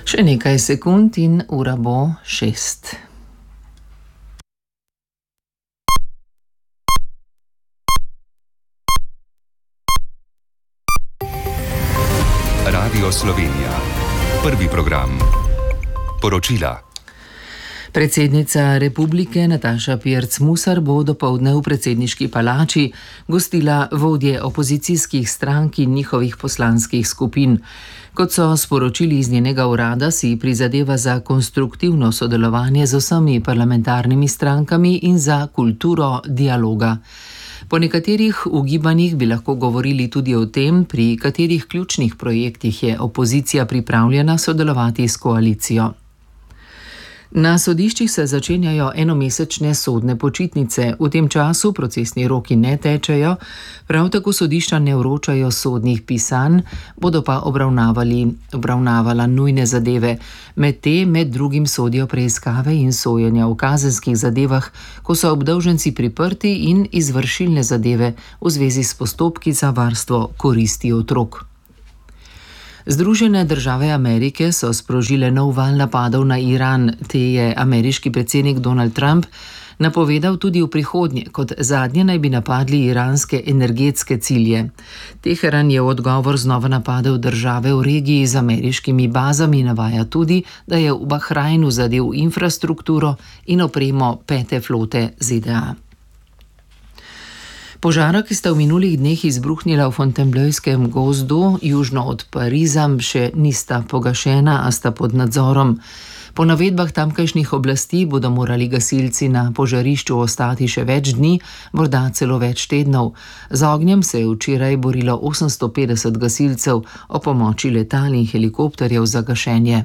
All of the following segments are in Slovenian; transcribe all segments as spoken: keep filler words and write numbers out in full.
Še nekaj sekund in ura bo šest. Radio Slovenija. Prvi program. Poročila. Predsednica republike Nataša Pirc Musar bo dopoldne v predsedniški palači gostila vodje opozicijskih strank in njihovih poslanskih skupin. Kot so sporočili iz njenega urada, si prizadeva za konstruktivno sodelovanje z vsemi parlamentarnimi strankami in za kulturo dialoga. Po nekaterih ugibanjih bi lahko govorili tudi o tem, pri katerih ključnih projektih je opozicija pripravljena sodelovati s koalicijo. Na sodiščih se začenjajo enomesečne sodne počitnice. V tem času procesni roki ne tečejo, prav tako sodišča ne vročajo sodnih pisanj, bodo pa obravnavali, obravnavala nujne zadeve. Med te med drugim sodijo preiskave in sojenja v kazenskih zadevah, ko so obdolženci priprti, in izvršilne zadeve v zvezi s postopki za varstvo koristi otrok. Združene države Amerike so sprožile nov val napadov na Iran. Te je ameriški predsednik Donald Trump napovedal tudi v prihodnje. Kot zadnje naj bi napadli iranske energetske cilje. Teheran je v odgovor znova napadel države v regiji z ameriškimi bazami, navaja tudi, da je v Bahrajnu zadel infrastrukturo in opremo pete flote Z D A. Požara, ki sta v minulih dneh izbruhnila v Fontainebleauskem gozdu južno od Pariza, še nista pogašena, a sta pod nadzorom. Po navedbah tamkajšnjih oblasti bodo morali gasilci na požarišču ostati še več dni, morda celo več tednov. Z ognjem se je včeraj borilo osemsto petdeset gasilcev, o pomoči letal in helikopterjev za gašenje.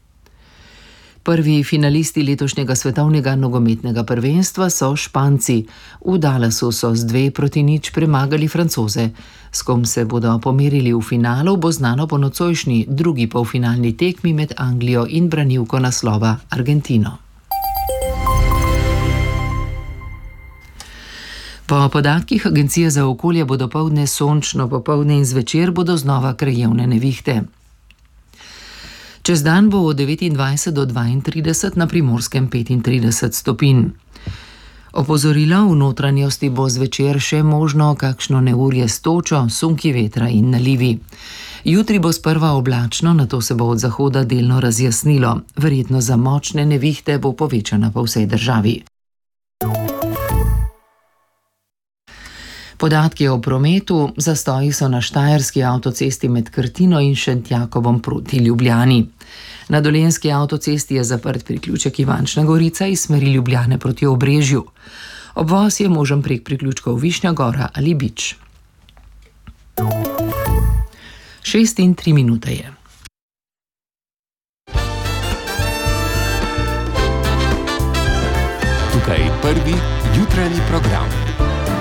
Prvi finalisti letošnjega svetovnega nogometnega prvenstva so Španci. V Dallasu so z dve proti nič premagali Francoze. S kom se bodo pomerili v finalu, bo znano po nocojšnji drugi polfinalni tekmi med Anglijo in branilko naslova Argentino. Po podatkih Agencije za okolje bo dopoldne sončno, popoldne in zvečer bodo znova krajevne nevihte. Čez dan bo od devetindvajset do dvaintrideset, na Primorskem petintrideset stopinj. Opozorilo: v notranjosti bo zvečer še možno kakšno neurje s točo, sunki vetra in nalivi. Jutri bo sprva oblačno, nato se bo od zahoda delno razjasnilo. Verjetnost za močne nevihte bo povečana po vsej državi. Podatki o prometu. Zastoji so na štajerski avtocesti med Krtino in Šentjakovom proti Ljubljani. Na dolenjski avtocesti je zaprt priključek Ivančna Gorica iz smeri Ljubljane proti Obrežju. Obvoz je možen prek priključkov Višnja Gora ali Bič. Šest in tri minute je. Tukaj prvi jutranji program.